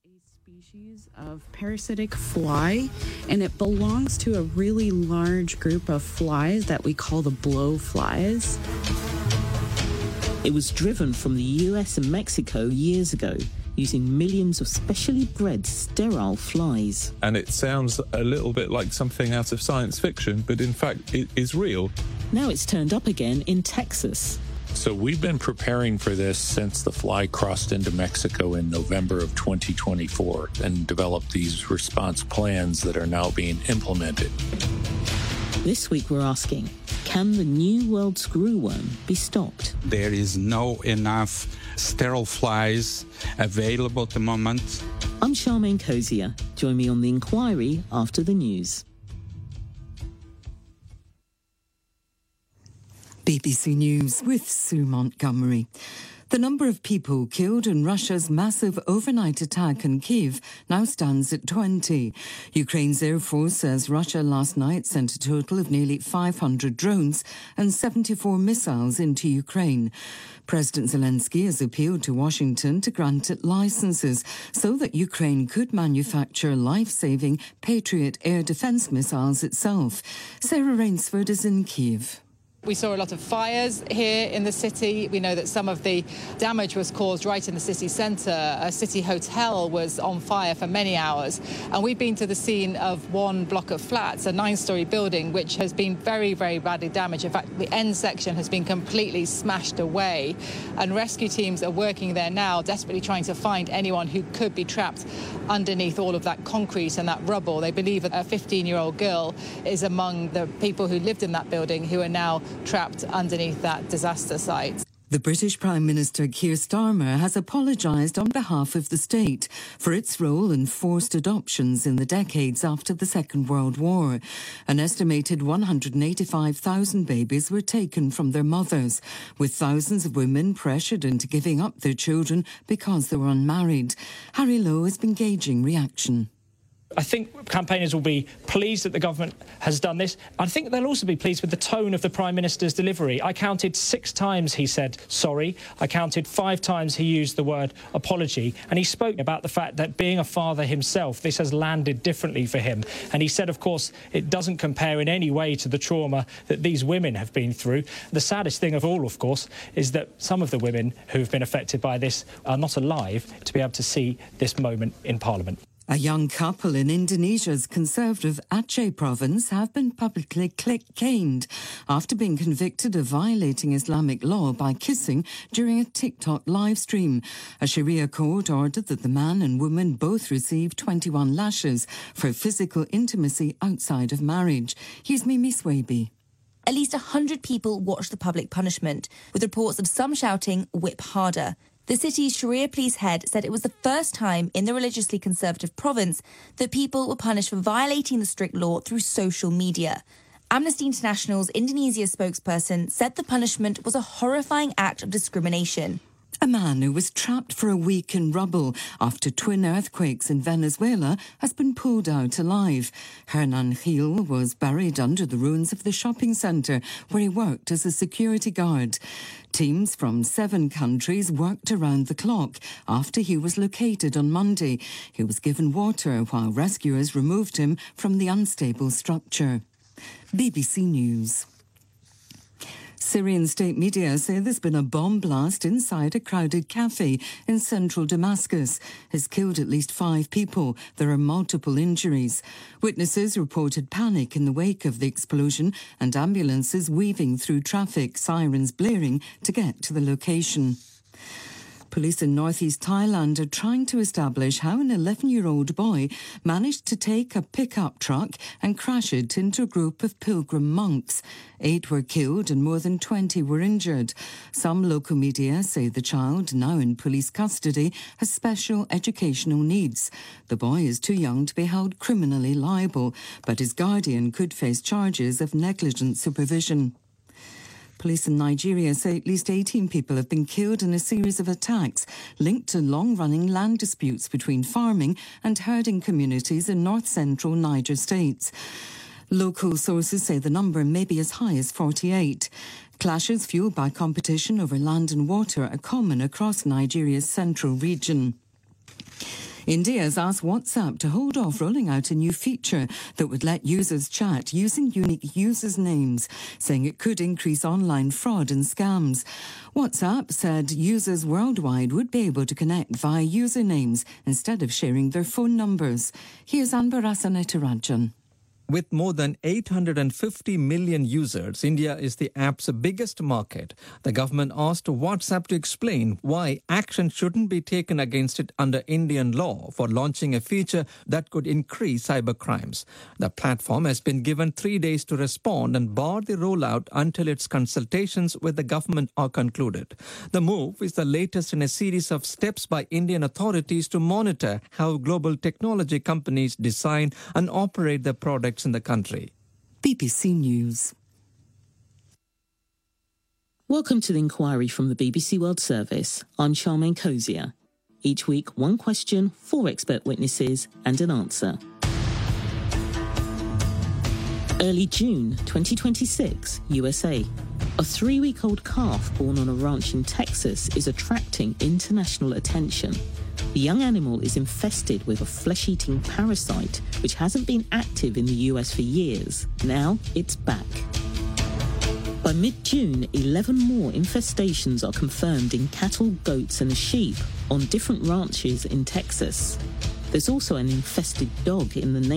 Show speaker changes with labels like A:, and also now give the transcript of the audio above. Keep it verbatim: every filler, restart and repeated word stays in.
A: Species of parasitic fly, and it belongs to a really large group of flies that we call the blowflies.
B: It was driven from the U S and Mexico years ago, using millions of specially bred sterile flies.
C: And it sounds a little bit like something out of science fiction, but in fact it is real.
B: Now it's turned up again in Texas.
D: So we've been preparing for this since the fly crossed into Mexico in November of twenty twenty-four and developed these response plans that are now being implemented.
B: This week we're asking, can the New World screwworm be stopped?
E: There is no enough sterile flies available at the moment.
B: I'm Charmaine Cozier. Join me on The Inquiry after the news.
F: B B C News with Sue Montgomery. The number of people killed in Russia's massive overnight attack on Kyiv now stands at twenty. Ukraine's Air Force says Russia last night sent a total of nearly five hundred drones and seventy-four missiles into Ukraine. President Zelensky has appealed to Washington to grant it licenses so that Ukraine could manufacture life-saving Patriot air defense missiles itself. Sarah Rainsford is in Kyiv.
G: We saw a lot of fires here in the city. We know that some of the damage was caused right in the city centre. A city hotel was on fire for many hours. And we've been to the scene of one block of flats, a nine-storey building, which has been very, very badly damaged. In fact, the end section has been completely smashed away. And rescue teams are working there now, desperately trying to find anyone who could be trapped underneath all of that concrete and that rubble. They believe a fifteen-year-old girl is among the people who lived in that building who are now trapped underneath that disaster site.
F: The British Prime Minister Keir Starmer has apologised on behalf of the state for its role in forced adoptions in the decades after the Second World War. An estimated one hundred eighty-five thousand babies were taken from their mothers, with thousands of women pressured into giving up their children because they were unmarried. Harry Lowe has been gauging reaction.
H: I think campaigners will be pleased that the government has done this. I think they'll also be pleased with the tone of the Prime Minister's delivery. I counted six times he said sorry. I counted five times he used the word apology. And he spoke about the fact that being a father himself, this has landed differently for him. And he said, of course, it doesn't compare in any way to the trauma that these women have been through. The saddest thing of all, of course, is that some of the women who have been affected by this are not alive to be able to see this moment in Parliament.
F: A young couple in Indonesia's conservative Aceh province have been publicly caned after being convicted of violating Islamic law by kissing during a TikTok live stream. A Sharia court ordered that the man and woman both receive twenty-one lashes for physical intimacy outside of marriage. Here's Mimi Swaby.
I: At least one hundred people watched the public punishment, with reports of some shouting, "Whip harder." The city's Sharia police head said it was the first time in the religiously conservative province that people were punished for violating the strict law through social media. Amnesty International's Indonesia spokesperson said the punishment was a horrifying act of discrimination.
F: A man who was trapped for a week in rubble after twin earthquakes in Venezuela has been pulled out alive. Hernan Gil was buried under the ruins of the shopping centre where he worked as a security guard. Teams from seven countries worked around the clock after he was located on Monday. He was given water while rescuers removed him from the unstable structure. B B C News. Syrian state media say there's been a bomb blast inside a crowded cafe in central Damascus. It's killed at least five people. There are multiple injuries. Witnesses reported panic in the wake of the explosion and ambulances weaving through traffic, sirens blaring to get to the location. Police in northeast Thailand are trying to establish how an eleven-year-old boy managed to take a pickup truck and crash it into a group of pilgrim monks. Eight were killed and more than twenty were injured. Some local media say the child, now in police custody, has special educational needs. The boy is too young to be held criminally liable, but his guardian could face charges of negligent supervision. Police in Nigeria say at least eighteen people have been killed in a series of attacks linked to long-running land disputes between farming and herding communities in north-central Niger states. Local sources say the number may be as high as forty-eight. Clashes fueled by competition over land and water are common across Nigeria's central region. India has asked WhatsApp to hold off rolling out a new feature that would let users chat using unique users' names, saying it could increase online fraud and scams. WhatsApp said users worldwide would be able to connect via usernames instead of sharing their phone numbers. Here's Anbarasan Etirajan.
J: With more than eight hundred fifty million users, India is the app's biggest market. The government asked WhatsApp to explain why action shouldn't be taken against it under Indian law for launching a feature that could increase cyber crimes. The platform has been given three days to respond and bar the rollout until its consultations with the government are concluded. The move is the latest in a series of steps by Indian authorities to monitor how global technology companies design and operate their products in the country.
F: B B C News.
B: Welcome to the inquiry from the B B C World Service. I'm Charmaine Cozier. Each week, one question, four expert witnesses, and an answer. Early June twenty twenty-six, U S A. A three-week-old calf born on a ranch in Texas is attracting international attention. The young animal is infested with a flesh-eating parasite which hasn't been active in the U S for years. Now it's back. By mid-June, eleven more infestations are confirmed in cattle, goats and sheep on different ranches in Texas. There's also an infested dog in the